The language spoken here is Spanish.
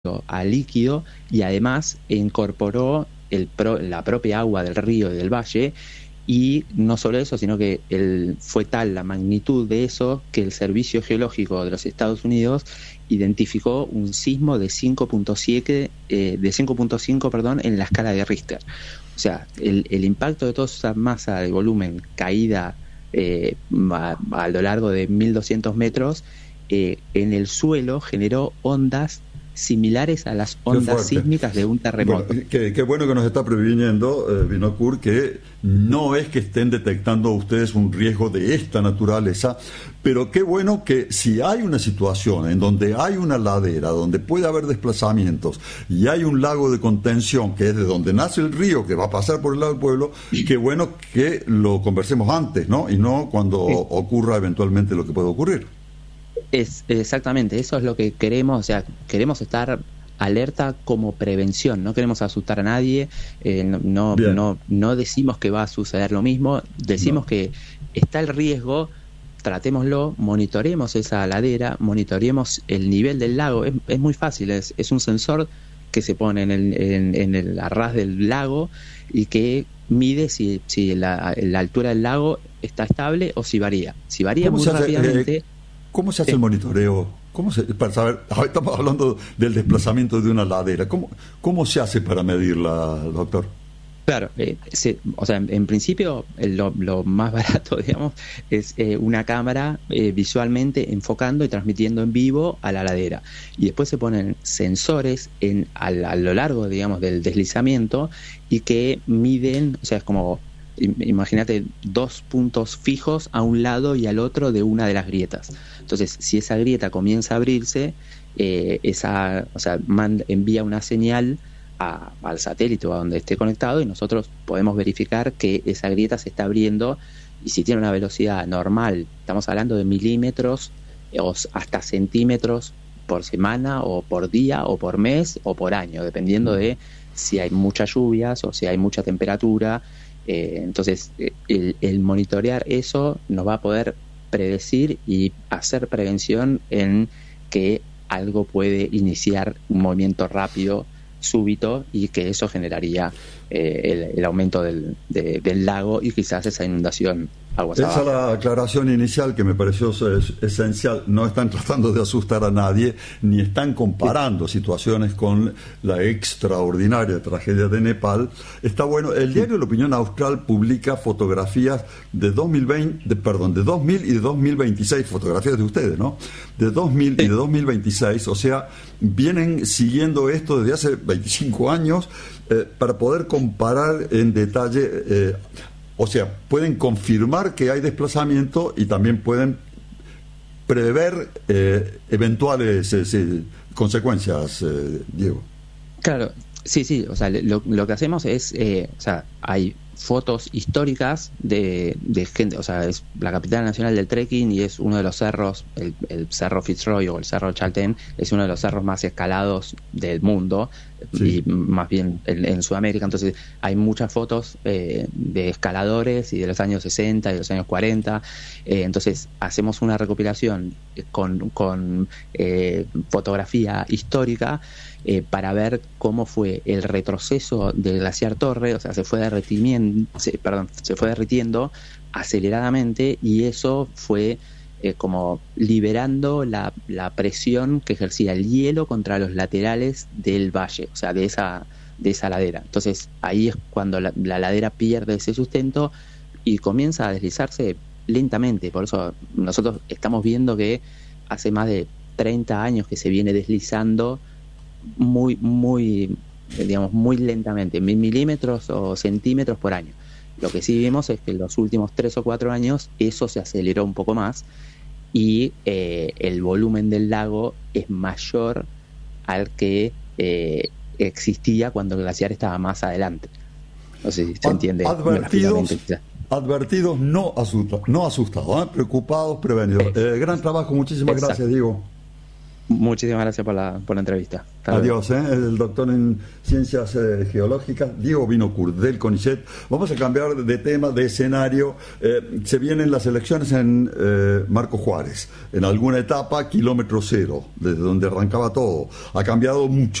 a líquido y además incorporó la propia agua del río y del valle. Y no solo eso, sino que fue tal la magnitud de eso que el Servicio Geológico de los Estados Unidos identificó un sismo de 5.5, perdón, en la escala de Richter. O sea, el impacto de toda esa masa de volumen caída a lo largo de 1.200 metros en el suelo generó ondas similares a las ondas sísmicas de un terremoto. Bueno, qué bueno que nos está previniendo, Vinokur, que no es que estén detectando ustedes un riesgo de esta naturaleza, pero qué bueno que si hay una situación en donde hay una ladera, donde puede haber desplazamientos y hay un lago de contención, que es de donde nace el río, que va a pasar por el lado del pueblo, qué bueno que lo conversemos antes, ¿no? Y no cuando ocurra eventualmente lo que puede ocurrir. Exactamente, eso es lo que queremos, o sea, queremos estar alerta como prevención, no queremos asustar a nadie, no decimos que va a suceder lo mismo, decimos que está el riesgo, tratémoslo, monitoreemos esa ladera, monitoreemos el nivel del lago, es muy fácil, es un sensor que se pone en el arras del lago y que mide si la altura del lago está estable o si varía muy rápidamente. ¿Cómo se hace el monitoreo? Para saber, estamos hablando del desplazamiento de una ladera. ¿Cómo se hace para medirla, doctor? Claro, o sea, en principio lo más barato, digamos, es una cámara visualmente enfocando y transmitiendo en vivo a la ladera. Y después se ponen sensores a lo largo, digamos, del deslizamiento y que miden, o sea, es como, imagínate, 2 puntos fijos a un lado y al otro de una de las grietas. Entonces, si esa grieta comienza a abrirse, envía una señal al satélite o a donde esté conectado y nosotros podemos verificar que esa grieta se está abriendo y si tiene una velocidad normal, estamos hablando de milímetros o hasta centímetros por semana o por día o por mes o por año, dependiendo de si hay muchas lluvias o si hay mucha temperatura. Entonces, el monitorear eso nos va a poder predecir y hacer prevención en que algo puede iniciar un movimiento rápido, súbito, y que eso generaría el aumento del lago y quizás esa inundación aguas abajo. Esa es la aclaración inicial que me pareció esencial. No están tratando de asustar a nadie, ni están comparando situaciones con la extraordinaria tragedia de Nepal. Está bueno. El diario La Opinión Austral publica fotografías de 2000 y de 2026, fotografías de ustedes, ¿no? De 2000 y de 2026, o sea, vienen siguiendo esto desde hace 25 años para poder comparar en detalle. O sea, pueden confirmar que hay desplazamiento y también pueden prever eventuales consecuencias, Diego. Claro, sí, o sea, lo que hacemos es, o sea, hay fotos históricas de gente, o sea, es la capital nacional del trekking y es uno de los cerros, el Cerro Fitzroy o el Cerro Chaltén, es uno de los cerros más escalados del mundo, y más bien en Sudamérica. Entonces hay muchas fotos de escaladores y de los años 60 y de los años 40. Entonces hacemos una recopilación con fotografía histórica para ver cómo fue el retroceso del glaciar Torre. O sea, se fue derritiendo aceleradamente, y eso fue como liberando la presión que ejercía el hielo contra los laterales del valle, o sea, de esa ladera. Entonces ahí es cuando la ladera pierde ese sustento y comienza a deslizarse lentamente. Por eso nosotros estamos viendo que hace más de 30 años que se viene deslizando muy lentamente, 1000 milímetros o centímetros por año. Lo que sí vimos es que en los últimos 3 o 4 años eso se aceleró un poco más y el volumen del lago es mayor al que existía cuando el glaciar estaba más adelante. No sé si se entiende. Advertidos, no asustados, preocupados, prevenidos. Gran trabajo, muchísimas gracias, Diego. Muchísimas gracias por la entrevista. Hasta luego. Adiós, el doctor en Ciencias Geológicas, Diego Vinocourt, del CONICET. Vamos a cambiar de tema, de escenario. Se vienen las elecciones en Marco Juárez. En alguna etapa, kilómetro cero, desde donde arrancaba todo. Ha cambiado mucho.